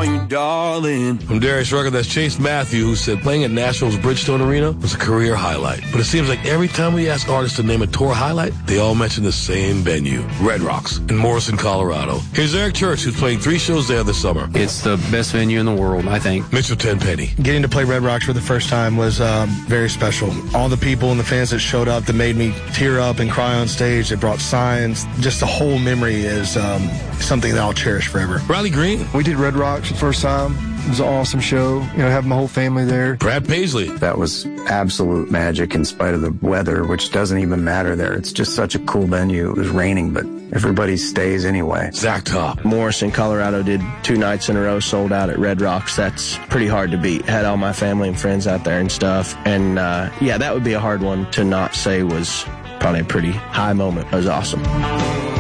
call you darling. From Darius Rucker, that's Chase Matthew, who said playing at Nashville's Bridgestone Arena was a career highlight. But it seems like every time we ask artists to name a tour highlight, they all mention the same venue, Red Rocks in Morrison, Colorado. Here's Eric Church, who's playing 3 shows there this summer. It's the best venue in the world, I think. Mitchell Tenpenny. Getting to play Red Rocks for the first time was very special. All the people and the fans that showed up that made me tear up and cry on stage, that brought signs. Just the whole memory is something that I'll cherish forever. Riley Green. We did Red Rocks the first time. It was an awesome show. Having my whole family there. Brad Paisley. That was absolute magic in spite of the weather, which doesn't even matter there. It's just such a cool venue. It was raining, but everybody stays anyway. Zach Top. Morrison, Colorado did 2 nights in a row, sold out at Red Rocks. That's pretty hard to beat. Had all my family and friends out there and stuff. And, that would be a hard one to not say was probably a pretty high moment. It was awesome.